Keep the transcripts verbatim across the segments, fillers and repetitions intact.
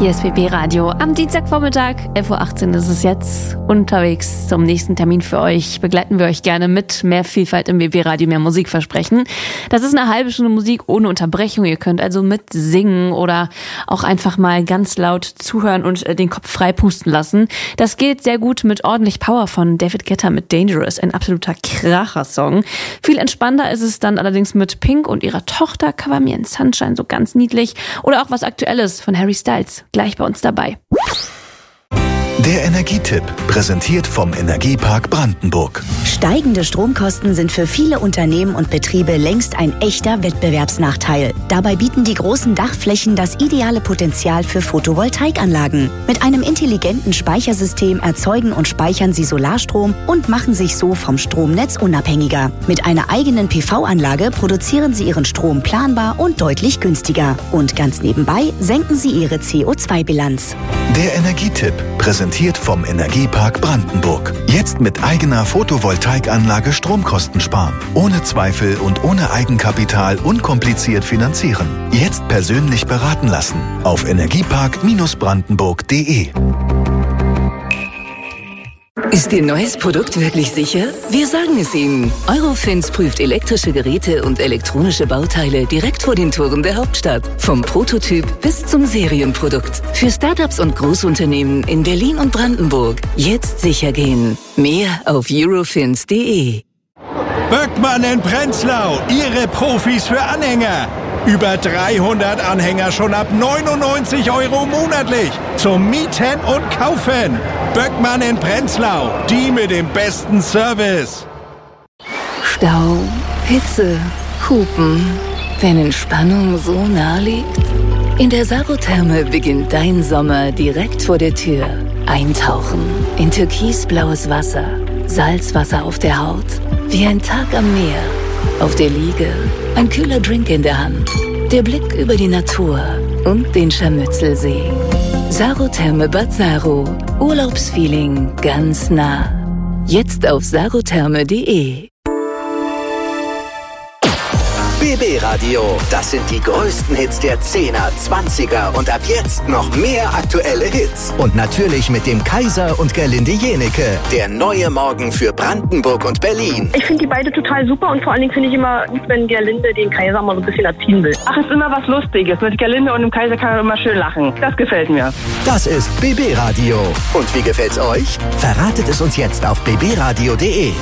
Hier ist B B Radio am Dienstagvormittag, elf Uhr achtzehn ist es jetzt, unterwegs zum nächsten Termin für euch. Begleiten wir euch gerne mit mehr Vielfalt im B B Radio, mehr Musik versprechen. Das ist eine halbe Stunde Musik ohne Unterbrechung. Ihr könnt also mitsingen oder auch einfach mal ganz laut zuhören und den Kopf frei pusten lassen. Das geht sehr gut mit ordentlich Power von David Guetta mit Dangerous, ein absoluter Kracher-Song. Viel entspannter ist es dann allerdings mit Pink und ihrer Tochter Cover Me in Sunshine, so ganz niedlich. Oder auch was Aktuelles von Harry Styles. Gleich bei uns dabei. Der Energietipp, präsentiert vom Energiepark Brandenburg. Steigende Stromkosten sind für viele Unternehmen und Betriebe längst ein echter Wettbewerbsnachteil. Dabei bieten die großen Dachflächen das ideale Potenzial für Photovoltaikanlagen. Mit einem intelligenten Speichersystem erzeugen und speichern sie Solarstrom und machen sich so vom Stromnetz unabhängiger. Mit einer eigenen P V-Anlage produzieren sie ihren Strom planbar und deutlich günstiger. Und ganz nebenbei senken sie ihre C O zwei Bilanz. Der Energietipp, präsentiert vom Energiepark Brandenburg. Jetzt mit eigener Photovoltaikanlage Stromkosten sparen. Ohne Zweifel und ohne Eigenkapital unkompliziert finanzieren. Jetzt persönlich beraten lassen. Auf energiepark Brandenburg punkt de. Ist Ihr neues Produkt wirklich sicher? Wir sagen es Ihnen. Eurofins prüft elektrische Geräte und elektronische Bauteile direkt vor den Toren der Hauptstadt. Vom Prototyp bis zum Serienprodukt. Für Startups und Großunternehmen in Berlin und Brandenburg. Jetzt sicher gehen. Mehr auf eurofins punkt de. Böckmann in Prenzlau, Ihre Profis für Anhänger. Über dreihundert Anhänger schon ab neunundneunzig Euro monatlich. Zum Mieten und Kaufen. Böckmann in Prenzlau, die mit dem besten Service. Stau, Hitze, Hupen. Wenn Entspannung so nah liegt? In der Sarotherme beginnt dein Sommer direkt vor der Tür. Eintauchen in türkisblaues Wasser. Salzwasser auf der Haut. Wie ein Tag am Meer. Auf der Liege, ein kühler Drink in der Hand, der Blick über die Natur und den Scharmützelsee. Sarotherme Bad Saro, Urlaubsfeeling ganz nah. Jetzt auf sarotherme punkt de. B B Radio, das sind die größten Hits der zehner, zwanziger und ab jetzt noch mehr aktuelle Hits. Und natürlich mit dem Kaiser und Gerlinde Jenecke, der neue Morgen für Brandenburg und Berlin. Ich finde die beide total super und vor allen Dingen finde ich immer gut, wenn Gerlinde den Kaiser mal so ein bisschen erziehen will. Ach, ist immer was Lustiges. Mit Gerlinde und dem Kaiser kann man immer schön lachen. Das gefällt mir. Das ist B B Radio. Und wie gefällt's euch? Verratet es uns jetzt auf b b radio punkt de.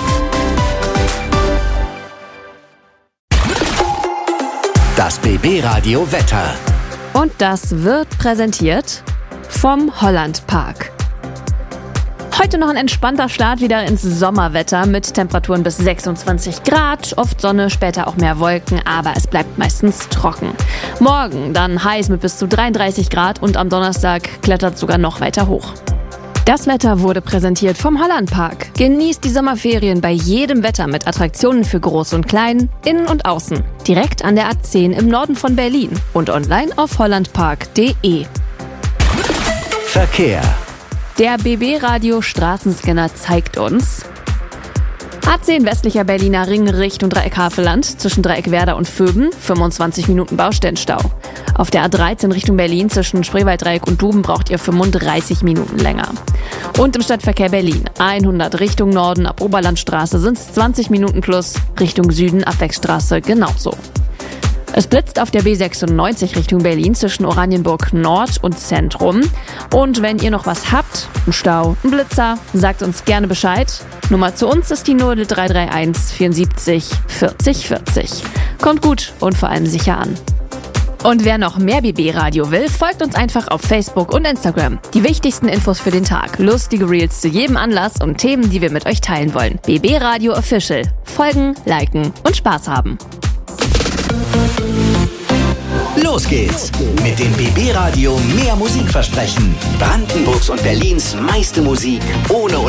Das B B Radio Wetter. Und das wird präsentiert vom Hollandpark. Heute noch ein entspannter Start wieder ins Sommerwetter mit Temperaturen bis sechsundzwanzig Grad, oft Sonne, später auch mehr Wolken, aber es bleibt meistens trocken. Morgen dann heiß mit bis zu dreiunddreißig Grad und am Donnerstag klettert sogar noch weiter hoch. Das Wetter wurde präsentiert vom Hollandpark. Genießt die Sommerferien bei jedem Wetter mit Attraktionen für Groß und Klein, innen und außen. Direkt an der A zehn im Norden von Berlin und online auf hollandpark punkt de. Verkehr. Der B B Radio Straßenscanner zeigt uns: A zehn westlicher Berliner Ring Richtung Dreieck Havelland zwischen Dreieck Werder und Vöben, fünfundzwanzig Minuten Baustellenstau. Auf der A dreizehn Richtung Berlin zwischen Spreewalddreieck und Duben braucht ihr fünfunddreißig Minuten länger. Und im Stadtverkehr Berlin hundert Richtung Norden ab Oberlandstraße sind es zwanzig Minuten plus, Richtung Süden ab Wegstraße genauso. Es blitzt auf der B sechsundneunzig Richtung Berlin zwischen Oranienburg Nord und Zentrum. Und wenn ihr noch was habt, einen Stau, einen Blitzer, sagt uns gerne Bescheid. Nummer zu uns ist die null drei drei eins vierundsiebzig vierzig vierzig. Kommt gut und vor allem sicher an. Und wer noch mehr B B Radio will, folgt uns einfach auf Facebook und Instagram. Die wichtigsten Infos für den Tag, lustige Reels zu jedem Anlass und Themen, die wir mit euch teilen wollen. B B Radio Official. Folgen, liken und Spaß haben. Los geht's mit dem B B Radio mehr Musik versprechen. Brandenburgs und Berlins meiste Musik ohne